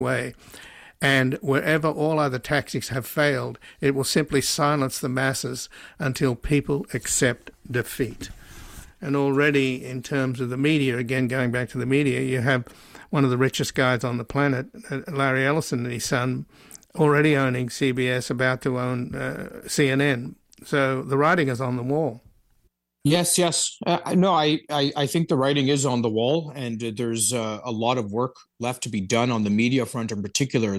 way. And wherever all other tactics have failed, it will simply silence the masses until people accept defeat. And already in terms of the media, again going back to the media, you have one of the richest guys on the planet, Larry Ellison and his son, already owning CBS, about to own CNN. So the writing is on the wall. Yes, yes. No, I think the writing is on the wall, and there's a lot of work left to be done on the media front in particular.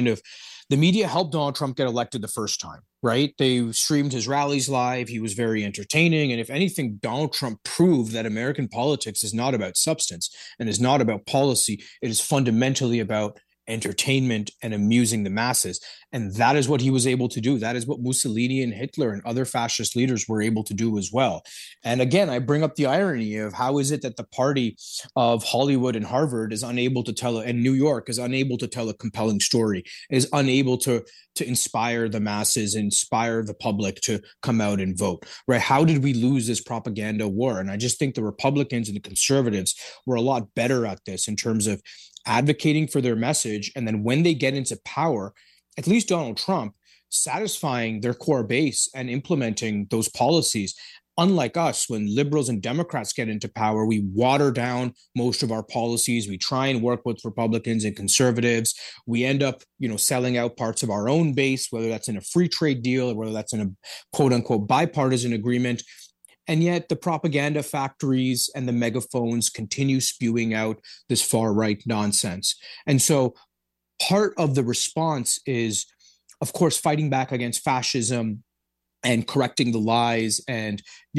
The media helped Donald Trump get elected the first time, right? They streamed his rallies live. He was very entertaining. And if anything, Donald Trump proved that American politics is not about substance and is not about policy. It is fundamentally about entertainment and amusing the masses. And that is what he was able to do. That is what Mussolini and Hitler and other fascist leaders were able to do as well. And again, I bring up the irony of how is it that the party of Hollywood and Harvard is unable to tell, and New York is unable to tell a compelling story, is unable to inspire the masses, inspire the public to come out and vote, right? How did we lose this propaganda war? And I just think the Republicans and the conservatives were a lot better at this in terms of advocating for their message. And then when they get into power, at least Donald Trump, satisfying their core base and implementing those policies. Unlike us, when liberals and Democrats get into power, we water down most of our policies. We try and work with Republicans and conservatives. We end up, selling out parts of our own base, whether that's in a free trade deal or whether that's in a quote unquote bipartisan agreement. And yet the propaganda factories and the megaphones continue spewing out this far-right nonsense. And so part of the response is, of course, fighting back against fascism and correcting the lies and,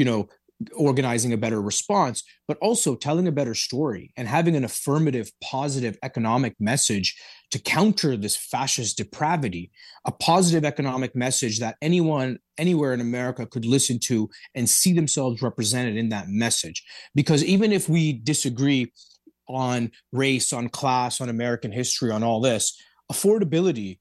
organizing a better response, but also telling a better story and having an affirmative, positive economic message to counter this fascist depravity, a positive economic message that anyone anywhere in America could listen to and see themselves represented in that message. Because even if we disagree on race, on class, on American history, on all this, affordability,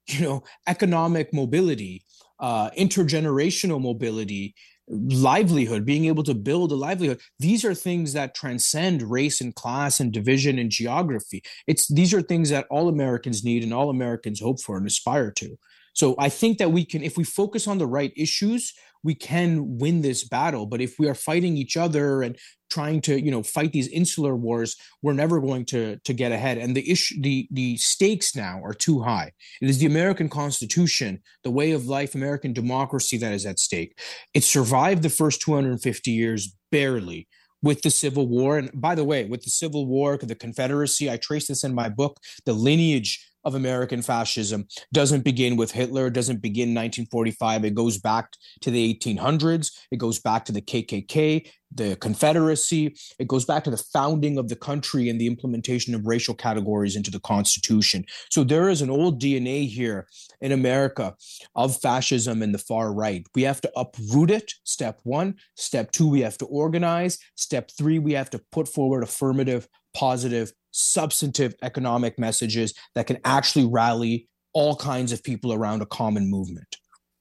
economic mobility, intergenerational mobility, livelihood, being able to build a livelihood. These are things that transcend race and class and division and geography. These are things that all Americans need and all Americans hope for and aspire to. So I think that we can, if we focus on the right issues, we can win this battle. But if we are fighting each other and trying to, fight these insular wars, we're never going to get ahead. And the stakes now are too high. It is the American Constitution, the way of life, American democracy that is at stake. It survived the first 250 years barely with the Civil War. And by the way, with the Civil War, the Confederacy, I trace this in my book, the lineage of American fascism doesn't begin with Hitler, doesn't begin in 1945. It goes back to the 1800s. It goes back to the KKK, the Confederacy. It goes back to the founding of the country and the implementation of racial categories into the Constitution. So there is an old DNA here in America of fascism and the far right. We have to uproot it, step one. Step two, we have to organize. Step three, we have to put forward affirmative, positive, substantive economic messages that can actually rally all kinds of people around a common movement.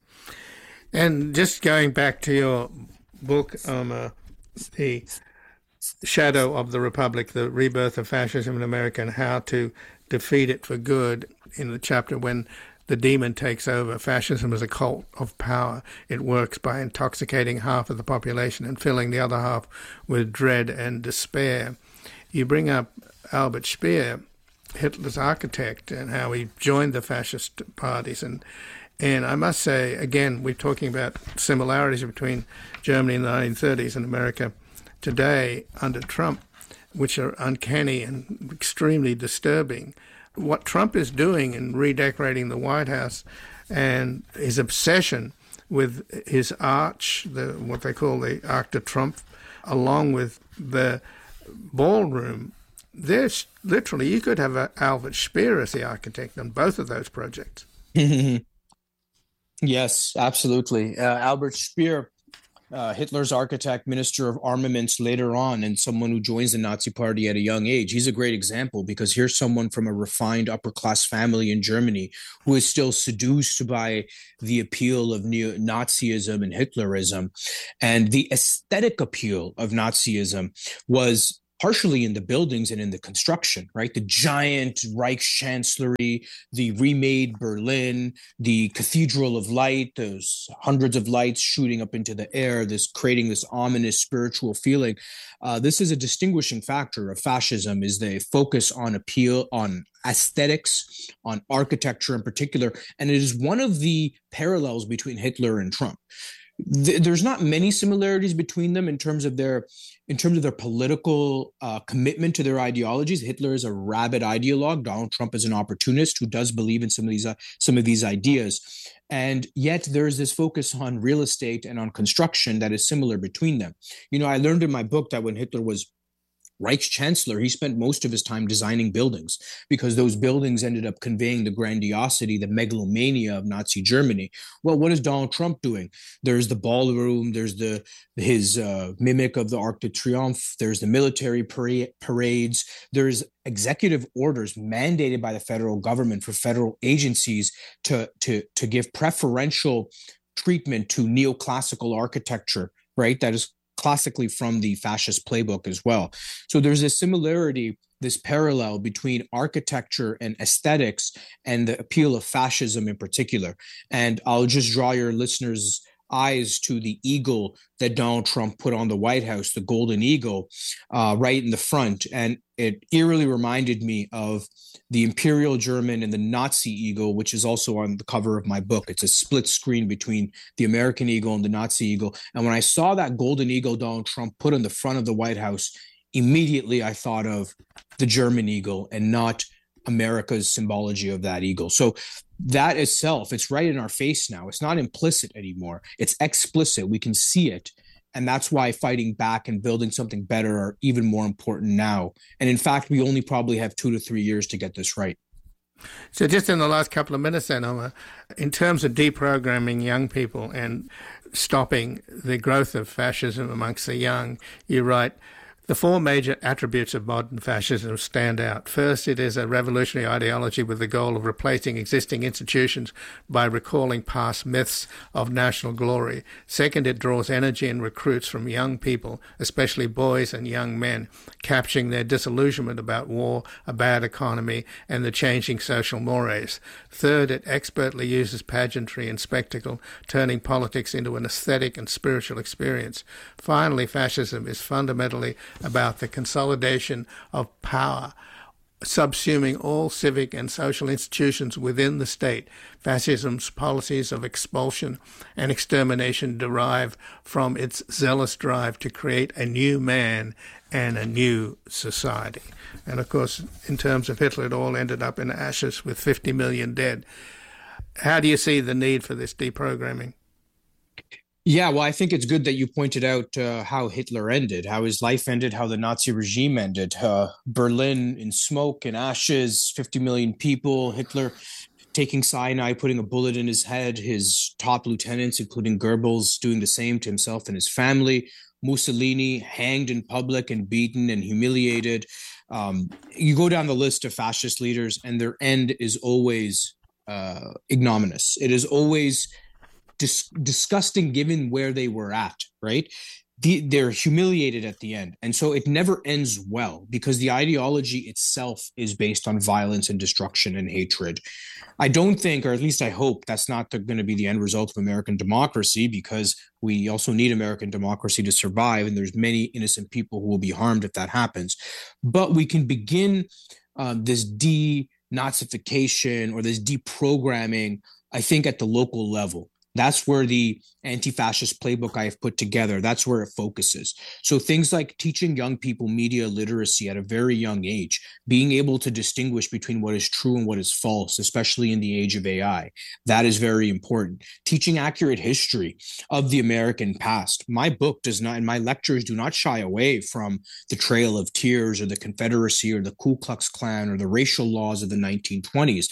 And just going back to your book, The Shadow of the Republic, The Rebirth of Fascism in America and How to Defeat It for Good, in the chapter when the demon takes over, fascism is a cult of power. It works by intoxicating half of the population and filling the other half with dread and despair. You bring up Albert Speer, Hitler's architect, and how he joined the fascist parties. And I must say, again, we're talking about similarities between Germany in the 1930s and America today under Trump, which are uncanny and extremely disturbing. What Trump is doing in redecorating the White House and his obsession with his arch, what they call the Arc de Triomphe, along with the ballroom, there's literally, you could have Albert Speer as the architect on both of those projects. Yes, absolutely. Albert Speer, Hitler's architect, minister of armaments later on, and someone who joins the Nazi party at a young age. He's a great example because here's someone from a refined upper class family in Germany who is still seduced by the appeal of Nazism and Hitlerism. And the aesthetic appeal of Nazism was partially in the buildings and in the construction, right? The giant Reichschancellery, the remade Berlin, the Cathedral of Light, those hundreds of lights shooting up into the air, this creating this ominous spiritual feeling. This is a distinguishing factor of fascism, is the focus on appeal, on aesthetics, on architecture in particular. And it is one of the parallels between Hitler and Trump. There's not many similarities between them in terms of their political commitment to their ideologies. Hitler is a rabid ideologue. Donald Trump is an opportunist who does believe in some of these ideas. And yet there is this focus on real estate and on construction that is similar between them. I learned in my book that when Hitler was Reichschancellor, he spent most of his time designing buildings because those buildings ended up conveying the grandiosity, the megalomania of Nazi Germany. Well, what is Donald Trump doing? There's the ballroom, there's his mimic of the Arc de Triomphe, there's the military parades, there's executive orders mandated by the federal government for federal agencies to give preferential treatment to neoclassical architecture, right? That is classically from the fascist playbook as well. So there's a similarity, this parallel between architecture and aesthetics and the appeal of fascism in particular. And I'll just draw your listeners' eyes to the eagle that Donald Trump put on the White House, the golden eagle, right in the front. And it eerily reminded me of the Imperial German and the Nazi eagle, which is also on the cover of my book. It's a split screen between the American eagle and the Nazi eagle. And when I saw that golden eagle Donald Trump put on the front of the White House, immediately I thought of the German eagle and not America's symbology of that eagle. So that itself, it's right in our face now. It's not implicit anymore. It's explicit. We can see it. And that's why fighting back and building something better are even more important now. And in fact, we only probably have 2 to 3 years to get this right. So just in the last couple of minutes then, Omar, in terms of deprogramming young people and stopping the growth of fascism amongst the young, you write, the 4 major attributes of modern fascism stand out. First, it is a revolutionary ideology with the goal of replacing existing institutions by recalling past myths of national glory. Second, it draws energy and recruits from young people, especially boys and young men, capturing their disillusionment about war, a bad economy, and the changing social mores. Third, it expertly uses pageantry and spectacle, turning politics into an aesthetic and spiritual experience. Finally, fascism is fundamentally about the consolidation of power, subsuming all civic and social institutions within the state. Fascism's policies of expulsion and extermination derive from its zealous drive to create a new man and a new society. And of course, in terms of Hitler, it all ended up in ashes with 50 million dead. How do you see the need for this deprogramming? Yeah, well, I think it's good that you pointed out how Hitler ended, how his life ended, how the Nazi regime ended. Berlin in smoke and ashes, 50 million people, Hitler taking cyanide, putting a bullet in his head, his top lieutenants, including Goebbels, doing the same to himself and his family, Mussolini hanged in public and beaten and humiliated. You go down the list of fascist leaders and their end is always ignominious. It is always disgusting given where they were at, right? They're humiliated at the end. And so it never ends well because the ideology itself is based on violence and destruction and hatred. I don't think, or at least I hope, that's not going to be the end result of American democracy, because we also need American democracy to survive. And there's many innocent people who will be harmed if that happens. But we can begin this denazification or this deprogramming, I think, at the local level. That's where the anti-fascist playbook I have put together, that's where it focuses. So things like teaching young people media literacy at a very young age, being able to distinguish between what is true and what is false, especially in the age of AI, that is very important. Teaching accurate history of the American past. My book does not, and my lectures do not shy away from the Trail of Tears or the Confederacy or the Ku Klux Klan or the racial laws of the 1920s.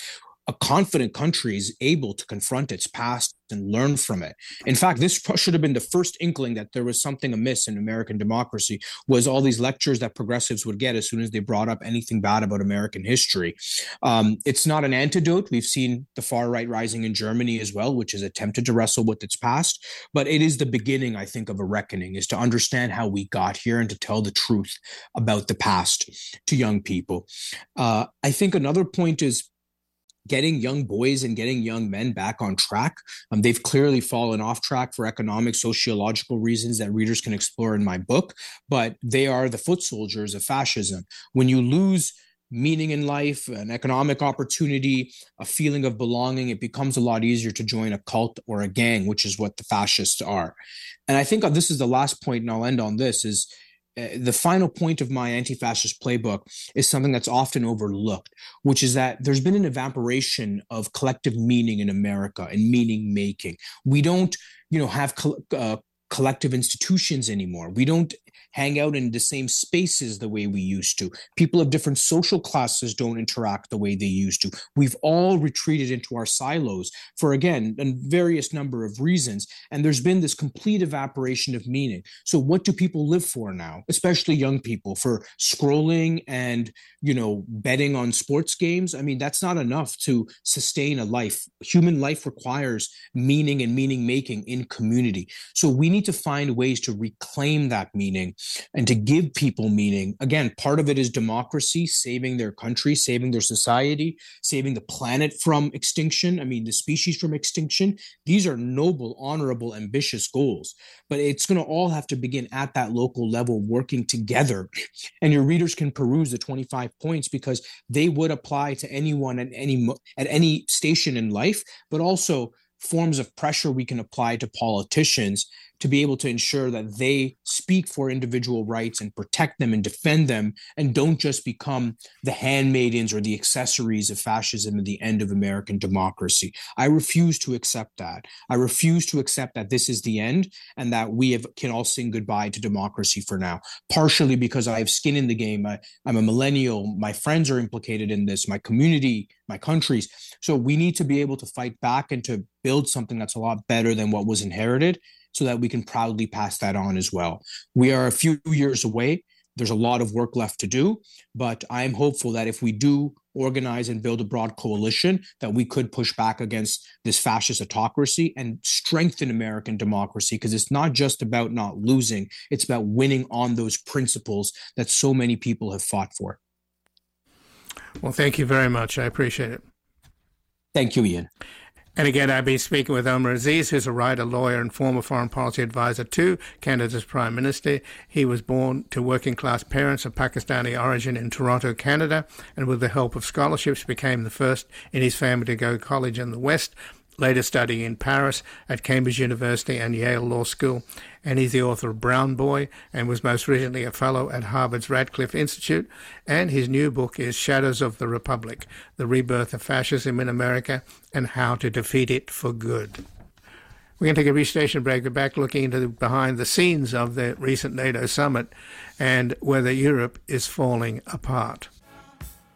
a confident country is able to confront its past and learn from it. In fact, this should have been the first inkling that there was something amiss in American democracy, was all these lectures that progressives would get as soon as they brought up anything bad about American history. It's not an antidote. We've seen the far right rising in Germany as well, which has attempted to wrestle with its past. But it is the beginning, I think, of a reckoning, is to understand how we got here and to tell the truth about the past to young people. I think another point is getting young boys and getting young men back on track. They've clearly fallen off track for economic, sociological reasons that readers can explore in my book, but they are the foot soldiers of fascism. When you lose meaning in life, an economic opportunity, a feeling of belonging, it becomes a lot easier to join a cult or a gang, which is what the fascists are. And I think this is the last point, and I'll end on this, is the final point of my anti-fascist playbook is something that's often overlooked, which is that there's been an evaporation of collective meaning in America and meaning making. We don't, have collective institutions anymore. We don't hang out in the same spaces the way we used to. People of different social classes don't interact the way they used to. We've all retreated into our silos for, again, a various number of reasons. And there's been this complete evaporation of meaning. So what do people live for now, especially young people? For scrolling and, betting on sports games? I mean, that's not enough to sustain a life. Human life requires meaning and meaning making in community. So we need to find ways to reclaim that meaning and to give people meaning. Again, part of it is democracy, saving their country, saving their society, saving the planet from extinction. I mean, the species from extinction. These are noble, honorable, ambitious goals, but it's going to all have to begin at that local level, working together. And your readers can peruse the 25 points because they would apply to anyone at any station in life, but also forms of pressure we can apply to politicians to be able to ensure that they speak for individual rights and protect them and defend them, and don't just become the handmaidens or the accessories of fascism at the end of American democracy. I refuse to accept that. I refuse to accept that this is the end and that we can all sing goodbye to democracy for now, partially because I have skin in the game. I'm a millennial. My friends are implicated in this, my community, my countries. So we need to be able to fight back and to build something that's a lot better than what was inherited, so that we can proudly pass that on as well. We are a few years away. There's a lot of work left to do, but I'm hopeful that if we do organize and build a broad coalition, that we could push back against this fascist autocracy and strengthen American democracy, because it's not just about not losing, it's about winning on those principles that so many people have fought for. Well, thank you very much. I appreciate it. Thank you, Ian. And again, I've been speaking with Omar Aziz, who's a writer, lawyer, and former foreign policy advisor to Canada's Prime Minister. He was born to working-class parents of Pakistani origin in Toronto, Canada, and with the help of scholarships became the first in his family to go to college in the West, later studying in Paris at Cambridge University and Yale Law School. And he's the author of Brown Boy and was most recently a fellow at Harvard's Radcliffe Institute. And his new book is Shadows of the Republic, The Rebirth of Fascism in America and How to Defeat It for Good. We're going to take a brief station break. We're back looking into behind the scenes of the recent NATO summit and whether Europe is falling apart.